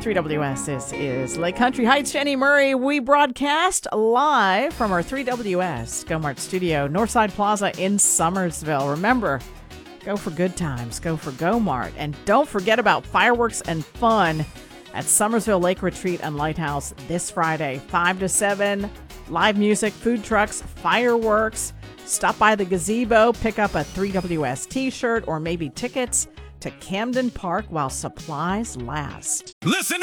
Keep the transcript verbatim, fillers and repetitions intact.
three W S, this is Lake Country Heights. Jenny Murray. We broadcast live from our three W S GoMart studio, Northside Plaza in Summersville. Remember, go for good times, go for GoMart, and don't forget about fireworks and fun at Summersville Lake Retreat and Lighthouse this Friday, five to seven. Live music, food trucks, fireworks. Stop by the gazebo, pick up a three W S t-shirt or maybe tickets to Camden Park while supplies last. Listen